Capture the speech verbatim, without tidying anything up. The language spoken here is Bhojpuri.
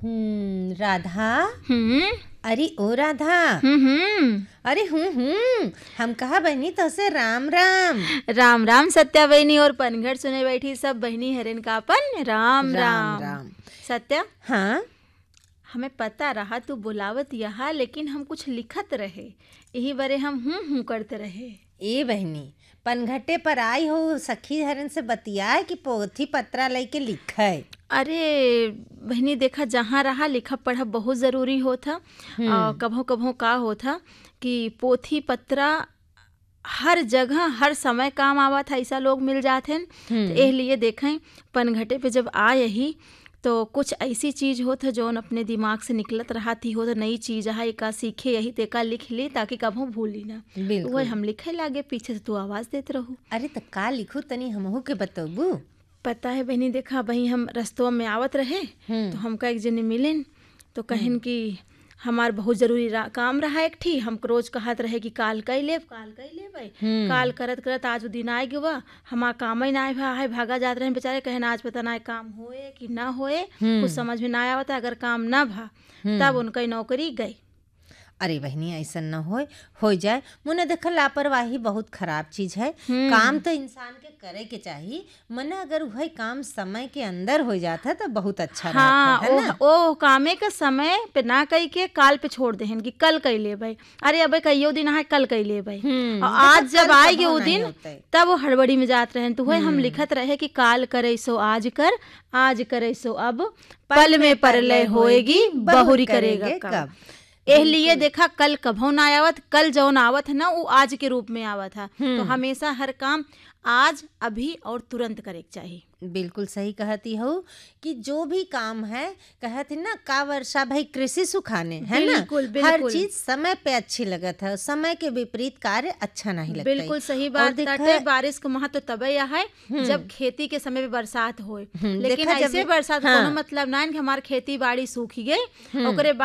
हम्म राधा। हम्म अरे ओ राधा। हम्म अरे हूँ हूँ हम कहा बहनी तो से राम राम। राम राम सत्या बहनी और पनघट सुने बैठी सब बहनी हरिन का अपन राम राम राम। राम। सत्या, हाँ हमें पता रहा तू बुलावत यहाँ, लेकिन हम कुछ लिखत रहे, यही बरे हम हूँ हूँ करते रहे। ए बहनी, पनघटे पर आई हो सखी हरन से बतियाए कि पोथी पत्रा लेके लिखे। अरे बहनी देखा, जहाँ रहा लिखा पढ़ा बहुत ज़रूरी होता। कभों कभों का होता कि पोथी पत्रा हर जगह हर समय काम आवा था, ऐसा लोग मिल जाते हैं। तो एह लिए देखें पनघटे पे जब आए ही तो कुछ ऐसी चीज़ होत है जौन अपने दिमाग से निकलत रहा थी, हो तो नई चीज़ है, एका सीखे यही तेका लिख ली ताकि कभों भूली ना। बिल्कुल। वह हम लिखे लागे, पीछे से तू आवाज़ देते रहू। अरे तो का लिखू तनी हमहू के बतबू। पता है बहनी, देखा वही हम रस्तों में आवत रहे तो हमका एक जने मिलन तो कहन कि हमार बहुत जरूरी काम रहा एक ठी। हम रोज कहत रहे कि काल कई लेब काल कई लेब काल करत करत आज दिन आए गवा, हमार काम ही ना है, भागा जात रहे बेचारे। कहन आज पता ना काम होए कि ना होए, कुछ समझ में ना आवता। अगर काम ना भा तब उनका नौकरी गई। अरे बहनी ऐसा न होए हो जाए। मुने देखा लापरवाही बहुत खराब चीज है। काम तो इंसान के करे के चाहिए, मने अगर वही काम समय के अंदर हो जाता है तो बहुत अच्छा हाँ, रहता है ना। ओ, ओ कामे के समय पे ना कही के काल पे छोड़ देहन कि कल कई ले भाई। अरे अब कईयो दिन है कल कई ले भाई, और आज जब आएगी वो दिन तब वो हड़बड़ी में जात रहे। तो वही हम लिखत रहे कि काल करे सो आज कर, आज करे सो अब, पल में परलय होएगी बहुरी करेगा कब। एह लिए देखा कल कभों ना आवत, कल जौन आवत है ना वो आज के रूप में आवत है। तो हमेशा हर काम आज अभी और तुरंत करे के चाहिए। बिल्कुल सही कहती हो कि जो भी काम है कहती ना का वर्षा भाई कृषि सुखाने है ना। बिल्कुल, बिल्कुल। हर चीज समय पे अच्छी लगत है, समय के विपरीत कार्य अच्छा नहीं लगता। बिल्कुल सही बात है। बारिश का महत्व तो तब यह है जब खेती के समय पे बरसात होए, लेकिन ऐसे बरसात कोनो मतलब ना है कि हमार खेती बाड़ी सूख गई ओकरे